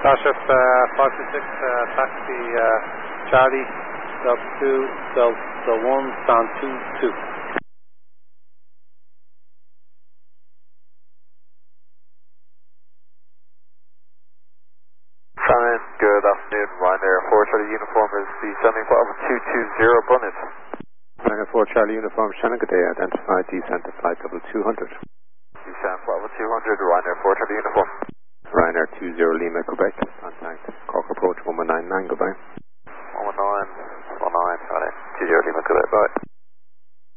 Starship 526, taxi Charlie, Delta 2, Delta 1, stand 22. Fine, good afternoon, Ryanair 4 Charlie Uniform is descending for over 220 Bunnet. Ryanair 4 Charlie Uniform, Shannon, good day, identified descent to flight level 200. Descent for over 200, Ryanair 4 Charlie Uniform. Ryanair 20 Lima, Quebec, contact Cork approach 1199, goodbye.